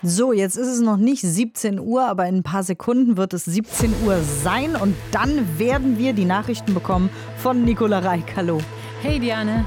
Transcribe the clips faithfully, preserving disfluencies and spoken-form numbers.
So, jetzt ist es noch nicht siebzehn Uhr, aber in ein paar Sekunden wird es siebzehn Uhr sein und dann werden wir die Nachrichten bekommen von Nicola Reik. Hallo. Hey Diane.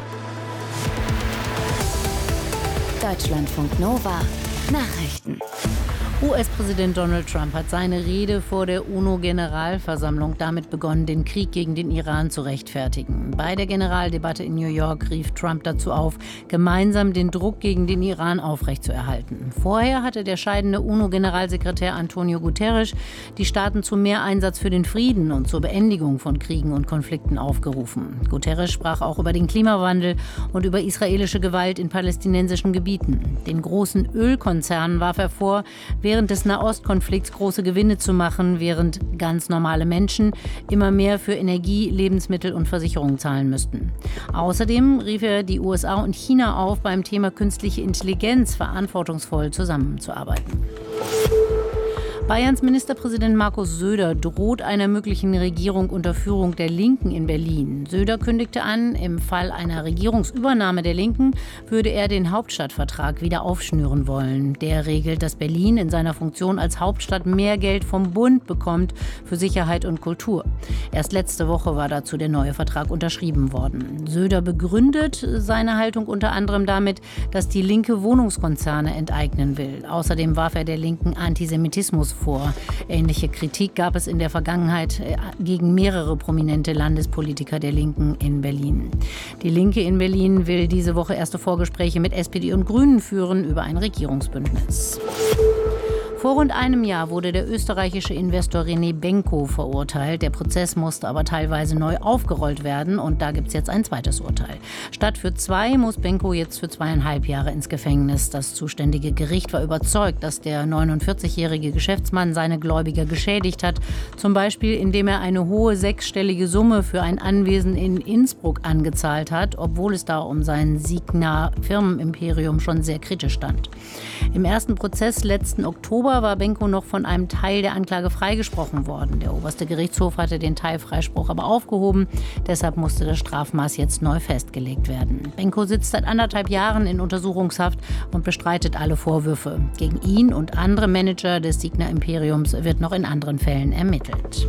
Deutschlandfunk Nova Nachrichten. U S-Präsident Donald Trump hat seine Rede vor der UNO-Generalversammlung damit begonnen, den Krieg gegen den Iran zu rechtfertigen. Bei der Generaldebatte in New York rief Trump dazu auf, gemeinsam den Druck gegen den Iran aufrechtzuerhalten. Vorher hatte der scheidende UNO-Generalsekretär Antonio Guterres die Staaten zu mehr Einsatz für den Frieden und zur Beendigung von Kriegen und Konflikten aufgerufen. Guterres sprach auch über den Klimawandel und über israelische Gewalt in palästinensischen Gebieten. Den großen Ölkonzernen warf er vor, während des Nahostkonflikts große Gewinne zu machen, während ganz normale Menschen immer mehr für Energie, Lebensmittel und Versicherungen zahlen müssten. Außerdem rief er die U S A und China auf, beim Thema künstliche Intelligenz verantwortungsvoll zusammenzuarbeiten. Bayerns Ministerpräsident Markus Söder droht einer möglichen Regierung unter Führung der Linken in Berlin. Söder kündigte an, im Fall einer Regierungsübernahme der Linken würde er den Hauptstadtvertrag wieder aufschnüren wollen. Der regelt, dass Berlin in seiner Funktion als Hauptstadt mehr Geld vom Bund bekommt für Sicherheit und Kultur. Erst letzte Woche war dazu der neue Vertrag unterschrieben worden. Söder begründet seine Haltung unter anderem damit, dass die Linke Wohnungskonzerne enteignen will. Außerdem warf er der Linken Antisemitismus vor. Ähnliche Kritik gab es in der Vergangenheit gegen mehrere prominente Landespolitiker der Linken in Berlin. Die Linke in Berlin will diese Woche erste Vorgespräche mit S P D und Grünen führen über ein Regierungsbündnis. Vor rund einem Jahr wurde der österreichische Investor René Benko verurteilt. Der Prozess musste aber teilweise neu aufgerollt werden und da gibt es jetzt ein zweites Urteil. Statt für zwei muss Benko jetzt für zweieinhalb Jahre ins Gefängnis. Das zuständige Gericht war überzeugt, dass der neunundvierzigjährige Geschäftsmann seine Gläubiger geschädigt hat. Zum Beispiel, indem er eine hohe sechsstellige Summe für ein Anwesen in Innsbruck angezahlt hat, obwohl es da um sein Signa-Firmenimperium schon sehr kritisch stand. Im ersten Prozess letzten Oktober war Benko noch von einem Teil der Anklage freigesprochen worden. Der oberste Gerichtshof hatte den Teilfreispruch aber aufgehoben. Deshalb musste das Strafmaß jetzt neu festgelegt werden. Benko sitzt seit anderthalb Jahren in Untersuchungshaft und bestreitet alle Vorwürfe. Gegen ihn und andere Manager des Signa-Imperiums wird noch in anderen Fällen ermittelt.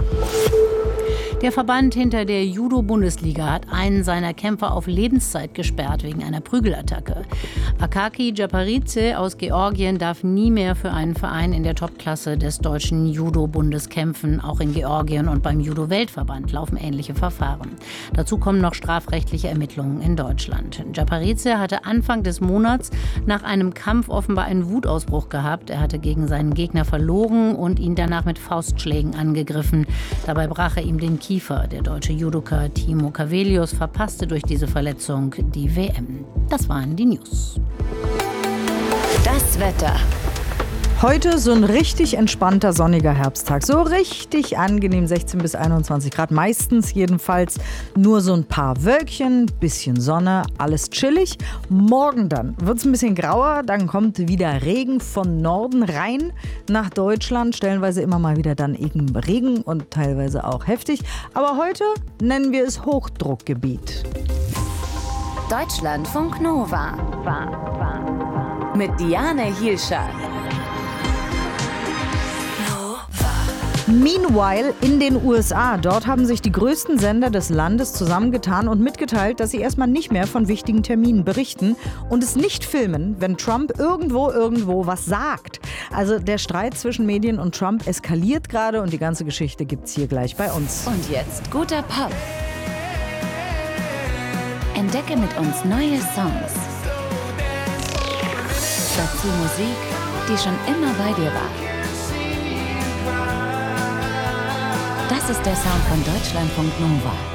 Der Verband hinter der Judo-Bundesliga hat einen seiner Kämpfer auf Lebenszeit gesperrt wegen einer Prügelattacke. Akaki Japaridze aus Georgien darf nie mehr für einen Verein in der Topklasse des deutschen Judo-Bundes kämpfen. Auch in Georgien und beim Judo-Weltverband laufen ähnliche Verfahren. Dazu kommen noch strafrechtliche Ermittlungen in Deutschland. Japaridze hatte Anfang des Monats nach einem Kampf offenbar einen Wutausbruch gehabt. Er hatte gegen seinen Gegner verloren und ihn danach mit Faustschlägen angegriffen. Dabei brach er ihm den Kiefer. Der deutsche Judoka Timo Cavelius verpasste durch diese Verletzung die W M. Das waren die News. Das Wetter. Heute so ein richtig entspannter, sonniger Herbsttag. So richtig angenehm, sechzehn bis einundzwanzig Grad. Meistens jedenfalls nur so ein paar Wölkchen, bisschen Sonne, alles chillig. Morgen dann wird es ein bisschen grauer, dann kommt wieder Regen von Norden rein nach Deutschland. Stellenweise immer mal wieder dann eben Regen und teilweise auch heftig. Aber heute nennen wir es Hochdruckgebiet. Deutschlandfunk Nova. Mit Diane Hielscher. Meanwhile in den U S A. Dort haben sich die größten Sender des Landes zusammengetan und mitgeteilt, dass sie erstmal nicht mehr von wichtigen Terminen berichten und es nicht filmen, wenn Trump irgendwo irgendwo was sagt. Also der Streit zwischen Medien und Trump eskaliert gerade und die ganze Geschichte gibt's hier gleich bei uns. Und jetzt guter Pop. Entdecke mit uns neue Songs. Dazu Musik, die schon immer bei dir war. Das ist der Sound von Deutschlandfunk Nova.